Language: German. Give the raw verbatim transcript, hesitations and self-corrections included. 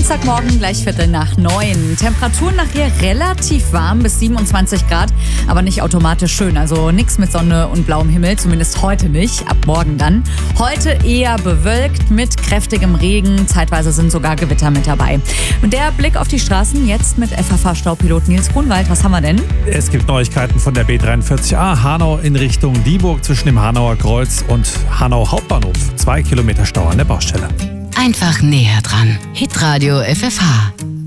Dienstagmorgen, gleich Viertel nach neun. Temperaturen nachher relativ warm bis siebenundzwanzig Grad, aber nicht automatisch schön. Also nichts mit Sonne und blauem Himmel, zumindest heute nicht, ab morgen dann. Heute eher bewölkt mit kräftigem Regen, zeitweise sind sogar Gewitter mit dabei. Und der Blick auf die Straßen jetzt mit F H V-Staupilot Nils Grunwald. Was haben wir denn? Es gibt Neuigkeiten von der B dreiundvierzig A Hanau in Richtung Dieburg zwischen dem Hanauer Kreuz und Hanau Hauptbahnhof. Zwei Kilometer Stau an der Baustelle. Einfach näher dran. Hitradio F F H.